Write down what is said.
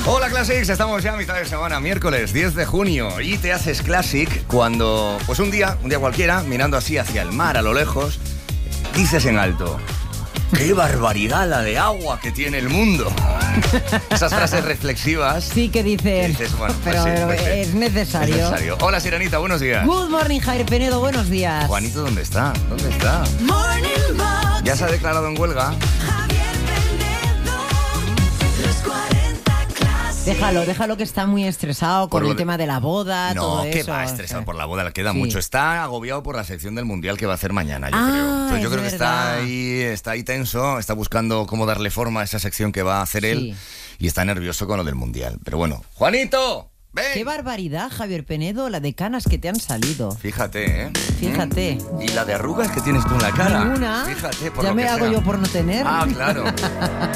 Hola Classics, estamos ya a mitad de semana, miércoles 10 de junio y te haces Classic cuando, pues un día cualquiera, mirando así hacia el mar a lo lejos, dices en alto: ¡qué barbaridad la de agua que tiene el mundo! Esas frases reflexivas. Sí que dicen, dices, bueno, pero pues sí. es necesario. Hola Sirenita, buenos días. Good morning, Javier Penedo, buenos días. Juanito, ¿dónde está? ¿Dónde está? Morning Box. ¿Ya se ha declarado en huelga? Javier Penedo, los 40 Classic. Déjalo que está muy estresado con el tema de la boda, todo No, que eso. va estresado por la boda, le queda Sí. mucho. Está agobiado por la sección del Mundial que va a hacer mañana, yo Ah, creo. Entonces, yo es creo que verdad. está ahí tenso, está buscando cómo darle forma a esa sección que va a hacer él y está nervioso con lo del Mundial. Pero bueno, ¡Juanito! ¡Ven! Qué barbaridad, Javier Penedo, la de canas que te han salido. Fíjate, ¿eh? Fíjate. ¿Y la de arrugas que tienes tú en la cara? Ninguna. Fíjate, por Ya lo me que hago sea. yo por no tener. Ah, claro.